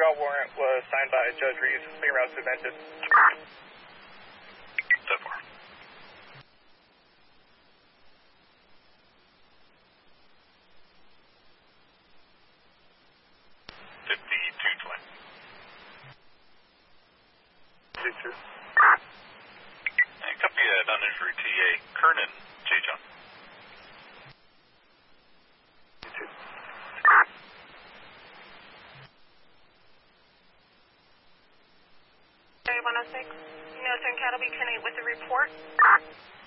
pretrial warrant was signed by Judge Reeves. Main route prevented. So far. And copy a non-injury TA, Kernan, J. John. J106, Milton Cattleby 10-8 with the report.